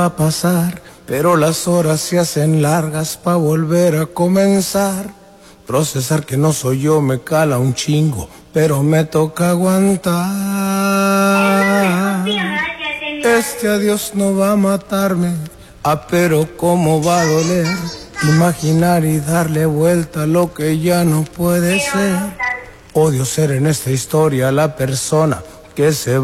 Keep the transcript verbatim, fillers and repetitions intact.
a pasar, pero las horas se hacen largas pa' volver a comenzar. Procesar que no soy yo me cala un chingo, pero me toca aguantar. Este adiós no va a matarme, ah, pero cómo va a doler. Imaginar y darle vuelta a lo que ya no puede ser. Odio ser en esta historia la persona que se